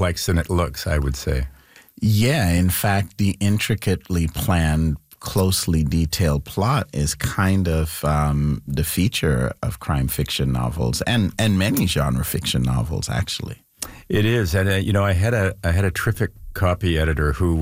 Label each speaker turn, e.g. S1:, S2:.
S1: complex than it looks, I would say.
S2: Yeah, in fact, the intricately planned, closely detailed plot is kind of the feature of crime fiction novels and many genre fiction novels, actually.
S1: It is, and I had a terrific copy editor who